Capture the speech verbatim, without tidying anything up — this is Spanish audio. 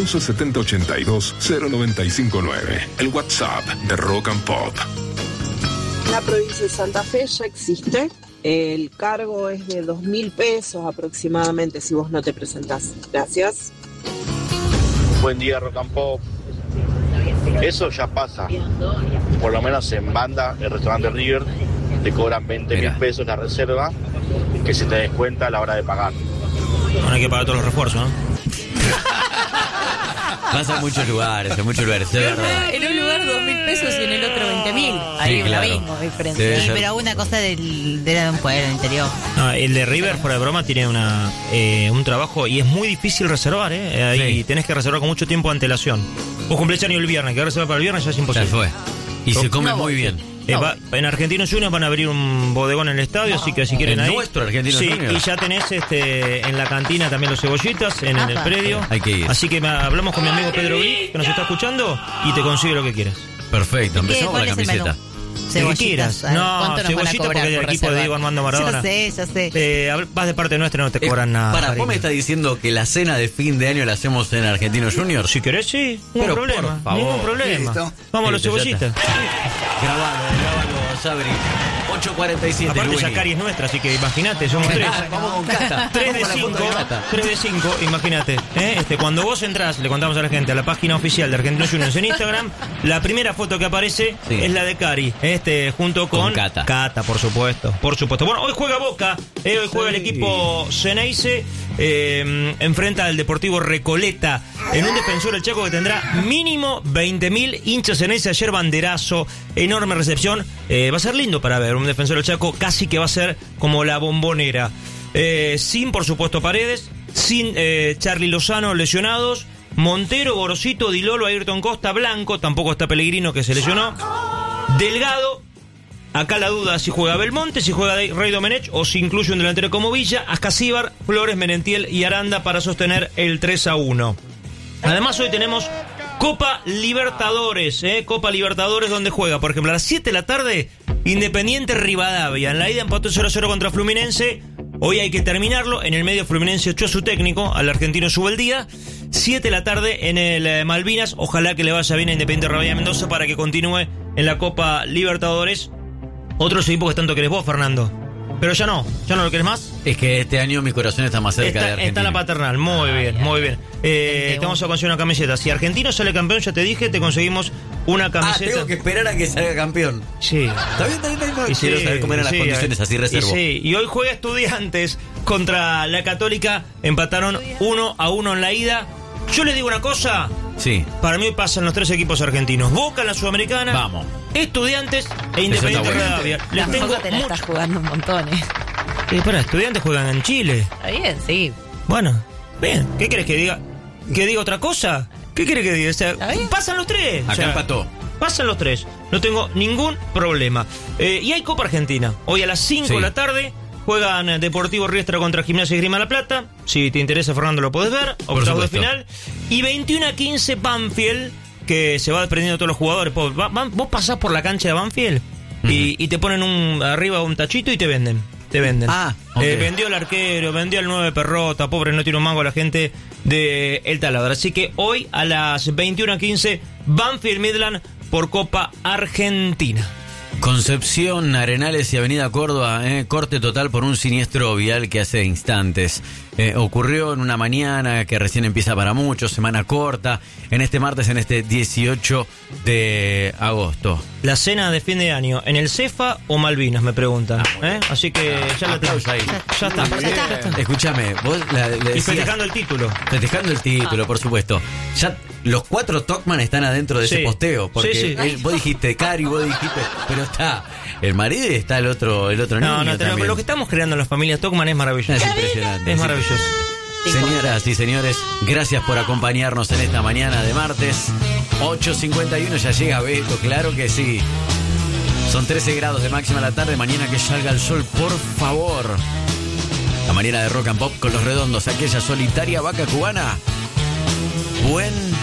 once setenta ochenta y dos cero noventa y cinco nueve. El WhatsApp de Rock and Pop. La provincia de Santa Fe ya existe. El cargo es de dos mil pesos aproximadamente si vos no te presentás. Gracias. Buen día, Rock and Pop. Eso ya pasa. Por lo menos en banda, el restaurante River te cobran veinte mil pesos la reserva, que se te descuenta a la hora de pagar. No hay que pagar todos los refuerzos, ¿no? Pasa en muchos lugares, en muchos lugares, es verdad. En un lugar dos mil pesos y en el otro veinte mil. Hay Sí, un claro. abismo de diferencia. Sí, pero una cosa del, de un pueblo interior. No, el de River, fuera de broma, tiene una eh, un trabajo y es muy difícil reservar, ¿eh? Ahí Sí. tenés que reservar con mucho tiempo de antelación. Vos cumplís año el viernes, que reservar para el viernes ya es Ya imposible. fue. Y se come No, muy sí. bien. Eh, va- en Argentinos Juniors van a abrir un bodegón en el estadio, así que si quieren ¿En ahí. nuestro Argentinos Sí, Juniors? y ya tenés este en la cantina también los cebollitas en, en el Apa. predio. Hay que ir. Así que me- hablamos con mi amigo Pedro Gris, que nos está escuchando, y te consigue lo que quieras. Perfecto, ¿Y qué? empezamos con ¿Cuál la es el camiseta. menú? Lo que Cebollitas, quieras. ¿sabes? No, ¿Cuánto nos van a cebollita cobrar porque es del por equipo de reservar? Diego Armando Maradona. Ya sé, ya sé. Eh, habl- vas de parte nuestra, no te Eh, cobran nada. Para, ¿vos cariño. me estás diciendo que la cena de fin de año la hacemos en Argentinos Juniors? Si querés, sí, ningún Pero problema. por favor. Ningún problema. Listo. Vamos a los Listo, ya cebollitas. Grabalo, grabalo, Sabri. ocho cuarenta y siete. Aparte, Luini. Yacari es nuestra, así que imagínate, somos tres. Vamos con Cata. tres de Vamos con la cinco, foto de Cata. tres de cinco, imagínate. ¿eh? Este, cuando vos entrás, le contamos a la gente, a la página oficial de Argentinos Juniors en Instagram, la primera foto que aparece Sí. es la de Cari, este, junto con, Con Cata. Cata, por supuesto, por supuesto. Bueno, hoy juega Boca, eh, hoy juega el equipo Ceneice, eh, enfrenta al Deportivo Recoleta, en un defensor el Chaco que tendrá mínimo veinte mil hinchas Ceneice. Ayer banderazo, enorme recepción, eh, va a ser lindo para ver un defensor del Chaco, casi que va a ser como la Bombonera. Eh, sin, por supuesto, Paredes, sin eh, Charly Lozano lesionados, Montero, Gorosito, Di Lolo, Ayrton Costa, Blanco, tampoco está Pellegrino que se lesionó, Delgado. Acá la duda si juega Belmonte, si juega Rey Domenech o si incluye un delantero como Villa, Ascasíbar, Flores, Menentiel y Aranda para sostener el tres a uno. Además hoy tenemos Copa Libertadores, ¿eh? Copa Libertadores donde juega, por ejemplo, a las siete de la tarde, Independiente Rivadavia. En la ida empató cero a cero contra Fluminense. Hoy hay que terminarlo. En el medio Fluminense echó a su técnico, al argentino Subeldía. siete de la tarde en el eh, Malvinas. Ojalá que le vaya bien a Independiente Rivadavia Mendoza para que continúe en la Copa Libertadores. Otro equipo que tanto querés vos, Fernando. Pero ya no, ya no lo querés más. Es que este año mi corazón está más cerca de Está, Argentina. está la paternal, muy bien, muy bien. Eh, te vamos a conseguir una camiseta. Si Argentino sale campeón, ya te dije, te conseguimos una Ah, camiseta. tengo que esperar a que salga campeón. Sí. Está bien, está bien, está bien. Y Quiero sí, saber cómo eran sí, las condiciones, y así reservo. sí, y hoy juega Estudiantes contra la Católica. Empataron uno a uno en la ida. Yo les digo una cosa. Sí. Para mí pasan los tres equipos argentinos. Boca en la Sudamericana. Vamos. Estudiantes e Independiente bueno. Rivadavia. Les tengo Tampoco te la mucho... estás jugando un montón, ¿eh? Eh, pará, Estudiantes juegan en Chile. Está bien, sí. Bueno, bien. ¿Qué querés que diga? ¿Que diga otra cosa? ¿Qué querés que diga? O sea, ¿Está bien? pasan los tres. Acá O sea, empató. Pasan los tres. No tengo ningún problema. Eh, y hay Copa Argentina. Hoy a las cinco Sí. de la tarde juegan eh, Deportivo Riestra contra Gimnasia y Esgrima La Plata. Si te interesa, Fernando, lo podés ver. Octavo de supuesto. final. Y veintiuno a quince Banfield, que se va desprendiendo de todos los jugadores. Vos, va- va- vos pasás por la cancha de Banfield y, y te ponen un arriba un tachito y te venden. Te venden. Ah, ok. Eh, vendió el arquero, vendió el nueve Perrota, pobre, no tiene un mango la gente de El Taladro. Así que hoy a las veintiuno a quince, Banfield Midland por Copa Argentina. Concepción, Arenales y Avenida Córdoba, eh, corte total por un siniestro vial que hace instantes. Eh, ocurrió en una mañana que recién empieza para muchos, semana corta, en este martes, en este dieciocho de agosto. La cena de fin de año, ¿en el Cefa o Malvinas? Me preguntan. ¿eh? Así que ya la tengo. Aplauso ahí. Ya está. Ya está. Escúchame, vos la, le Y decías- festejando el título. Festejando el título, por supuesto. Ya los cuatro Tocman están adentro de Sí. ese posteo. Porque Sí, sí. él- vos dijiste Cari, vos dijiste. Pero está el marido y está el otro, el otro No, niño. no, te lo, también. lo que estamos creando en las familias Tocman es maravilloso. Es impresionante. Es sí. maravilloso. Señoras y señores, gracias por acompañarnos en esta mañana de martes. ocho cincuenta y uno ya llega Beto, claro que sí. Son trece grados de máxima la tarde, mañana que salga el sol, por favor. La mañana de Rock and Pop con los redondos, aquella solitaria vaca cubana. Buen